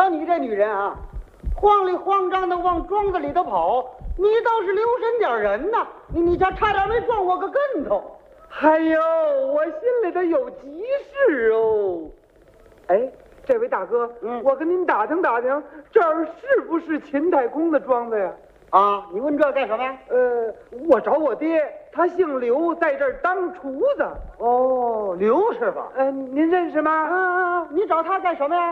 瞧你这女人啊，慌里慌张的往庄子里头跑，你倒是留神点人呐！你家差点没撞我个跟头。 哎呦，我心里头有急事哦。哎，这位大哥，我跟您打听打听，这儿是不是秦太公的庄子呀？ 啊，你问这干什么呀？ 我找我爹，他姓刘，在这儿当厨子。 哦，刘师傅。 您认识吗？ 你找他干什么呀？